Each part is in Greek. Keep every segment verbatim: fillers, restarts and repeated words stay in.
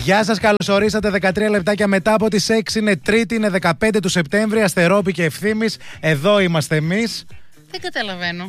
Γεια σας, καλώς ορίσατε. δεκατρία λεπτάκια μετά από τις έξι. Είναι Τρίτη, είναι δεκαπέντε του Σεπτέμβρη. Αστερόπη και Ευθύμης. Εδώ είμαστε εμείς. Δεν καταλαβαίνω.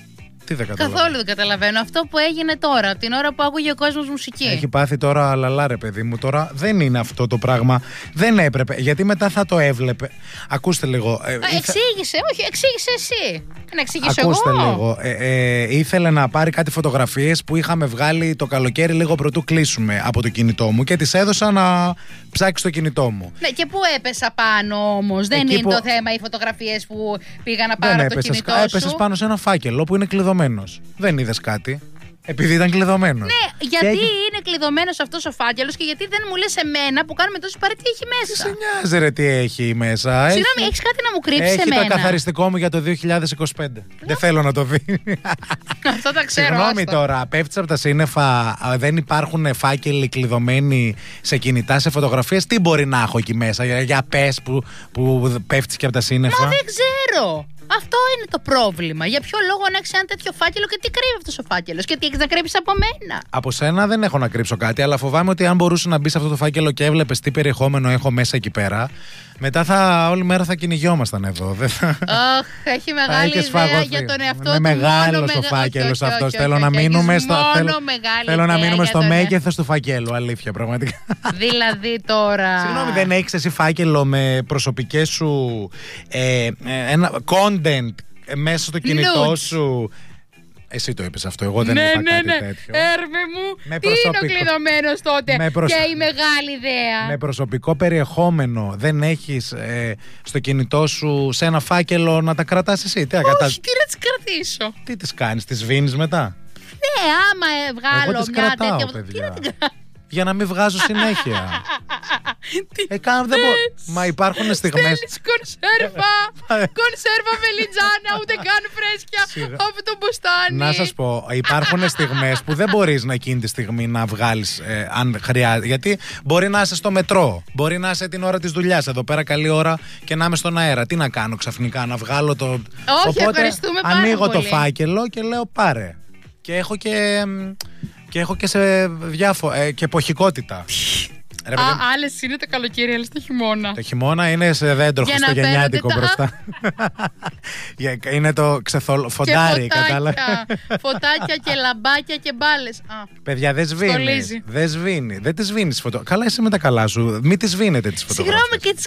Τι δεν καταλαβαίνω. Καθόλου δεν καταλαβαίνω. Αυτό που έγινε τώρα, την ώρα που άκουγε ο κόσμος μουσική. Έχει πάθει τώρα λαλά, ρε παιδί μου. Τώρα δεν είναι αυτό το πράγμα. Δεν έπρεπε. Γιατί μετά θα το έβλεπε. Ακούστε λίγο. Ε, εξήγησε, όχι, εξήγησε εσύ. Να εξηγήσω εγώ. Ακούστε λίγο. Ε, ε, ήθελε να πάρει κάτι φωτογραφίες που είχαμε βγάλει το καλοκαίρι λίγο πρωτού κλείσουμε από το κινητό μου και τις έδωσα να ψάξει το κινητό μου. Ναι, και πού έπεσα πάνω όμως. Δεν Εκεί είναι που... το θέμα οι φωτογραφίες που πήγα να πάρω δεν από το έπεσες, κινητό σου. Έπεσες πάνω σε ένα φάκελο που είναι κλειδωμένος. Δεν είδες κάτι. Επειδή ήταν κλειδωμένος. Ναι, γιατί και... είναι κλειδωμένος αυτός ο φάκελος και γιατί δεν μου λες εμένα που κάνουμε τόση παρέα τι έχει μέσα. Τι σε νοιάζει ρε τι έχει μέσα. Συγγνώμη, έχει... έχεις κάτι να μου κρύψεις έχει εμένα. Έχει το καθαριστικό μου για το δύο χιλιάδες είκοσι πέντε. No. Δεν θέλω να το δει. Αυτό τα ξέρω. Συγγνώμη άστα. τώρα, πέφτεις από τα σύννεφα, δεν υπάρχουν φάκελοι κλειδωμένοι σε κινητά, σε φωτογραφίες. Τι μπορεί να έχω εκεί μέσα, για, για πες που, που πέφτεις και από τα σύννεφα. Μα δεν ξέρω. Αυτό είναι το πρόβλημα. Για ποιο λόγο να έχει ένα τέτοιο φάκελο και τι κρύβει αυτό ο φάκελο και τι έχει να κρύψει από μένα. Από σένα δεν έχω να κρύψω κάτι, αλλά φοβάμαι ότι αν μπορούσε να μπει σε αυτό το φάκελο και έβλεπε τι περιεχόμενο έχω μέσα εκεί πέρα, μετά θα, όλη μέρα θα κυνηγιόμασταν εδώ. Αχ, έχει μεγάλη ιδέα σφαγωθεί. για τον εαυτό είναι του. Είναι μεγάλο μεγα... ο φάκελο αυτό. Όχι, Θέλω όχι, να όχι, μείνουμε στο, θέλω, θέλω να μείνουμε στο τον... μέγεθος του φακέλου. Αλήθεια, πραγματικά. Δηλαδή τώρα. Συγγνώμη, δεν έχεις εσύ φάκελο με προσωπικές σου ε, ε, ένα content μέσα στο κινητό Nudes. σου. Εσύ το είπες αυτό, εγώ δεν ναι, είπα ναι, κάτι ναι. τέτοιο. Έρμε μου, με τι είναι ο κλειδωμένος τότε με προσ... και η μεγάλη ιδέα. Με προσωπικό περιεχόμενο δεν έχεις ε, στο κινητό σου σε ένα φάκελο να τα κρατάς εσύ. Τι, Όχι, κατα... τι να τις κρατήσω. Τι τις κάνεις, τις σβήνεις μετά. Ναι, άμα ε, βγάλω εγώ τις μια κρατάω, τέτοια. παιδιά. Τι να την κρατήσω. Για να μην βγάζω συνέχεια. ε, κάνω, δεν μπο... Μα υπάρχουν στιγμές. Στέλνεις κονσέρβα. Κονσέρβα μελιτζάνα, ούτε καν φρέσκια από το μπουστάνι. Να σας πω, υπάρχουν στιγμές που δεν μπορείς να εκείνη τη στιγμή να βγάλεις ε, αν χρειάζεται. Γιατί μπορεί να είσαι στο μετρό, μπορεί να είσαι την ώρα της δουλειάς εδώ πέρα καλή ώρα και να είμαι στον αέρα. Τι να κάνω ξαφνικά, να βγάλω το. Όχι, οπότε, ευχαριστούμε πάρα ανοίγω πολύ. το φάκελο και λέω πάρε. Και έχω και. Και έχω και σε διάφορα. Ε, και εποχικότητα. Ρε, Α, άλλες είναι το καλοκαίρι, άλλες το χειμώνα. Το χειμώνα είναι σε δέντρο χριστουγεννιάτικο τα... μπροστά. Είναι το ξεθολ... φοντάρι, κατάλαβα. Φωτάκια και λαμπάκια και μπάλες. Παιδιά, δεν σβήνει. Δεν σβήνει. Δεν τη σβήνει φωτο... Καλά, εσύ με τα καλά σου. Μην τη σβήνετε τις φωτογραφίες. Συγγνώμη και τις...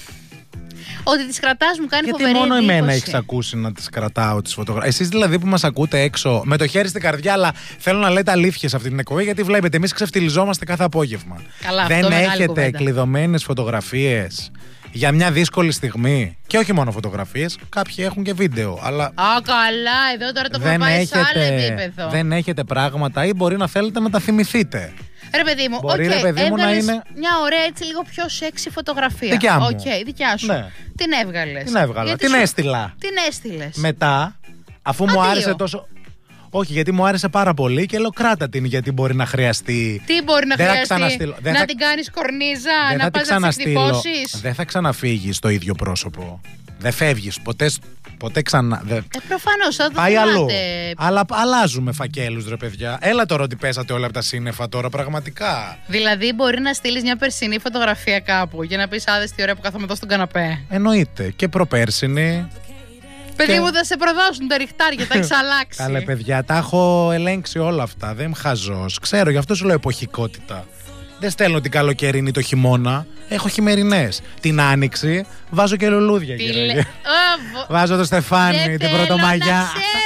Ότι τις κρατάς μου κάνει γιατί φοβερή μόνο εντύπωση. εμένα έχεις ακούσει να τις κρατάω τις φωτογραφίες. Εσείς δηλαδή που μας ακούτε έξω με το χέρι στην καρδιά, αλλά θέλω να λέτε αλήθειες σε αυτή την εκπομπή, γιατί βλέπετε εμείς ξεφτιλιζόμαστε κάθε απόγευμα. Καλά, δεν έχετε κουβέντα. κλειδωμένες φωτογραφίες για μια δύσκολη στιγμή. Και όχι μόνο φωτογραφίες, κάποιοι έχουν και βίντεο. Αλλά Α, καλά, εδώ τώρα το έχουμε πάει σε άλλο επίπεδο. Δεν έχετε πράγματα ή μπορεί να θέλετε να τα θυμηθείτε. Ρε παιδί μου, μπορεί, okay, ρε παιδί μου να είναι. Μια ωραία έτσι λίγο πιο σεξι φωτογραφία. Δικιά μου. Okay, δικιά σου. Ναι. Την έβγαλες. Την έβγαλα. Γιατί την σου... έστειλα. Την έστειλες. Μετά, αφού Αντίο. μου άρεσε τόσο. Όχι, γιατί μου άρεσε πάρα πολύ και λέω κράτα την, γιατί μπορεί να χρειαστεί. Τι μπορεί να δεν χρειαστεί, δεν να θα... την κάνεις κορνίζα, δεν να πας να τις εκτυπώσεις. Δεν θα ξαναφύγεις στο ίδιο πρόσωπο. Δεν φεύγεις ποτέ, ποτέ ξανά. Δε... Ε, προφανώς, θα το πάει αλλού. Αλλά Αλλά αλλάζουμε φακέλους, ρε παιδιά. Έλα τώρα ότι πέσατε όλα από τα σύννεφα τώρα, πραγματικά. Δηλαδή, μπορεί να στείλεις μια περσινή φωτογραφία κάπου για να πεις άδες τι ωραία που κάθομαι εδώ στον καναπέ. Εννοείται. Και προπέρσινη. Παιδί και... μου, θα σε προδώσουν τα ριχτάρια, τα έχεις αλλάξει. Καλέ, παιδιά, τα έχω ελέγξει όλα αυτά. Δεν είμαι χαζός. Ξέρω, γι' αυτό σου λέω εποχικότητα. Δεν στέλνω την καλοκαιρινή το χειμώνα. Έχω χειμερινές. Την άνοιξη βάζω και λουλούδια. Λε... Βάζω το Στεφάνι, δεν την Πρωτομαγιά. Να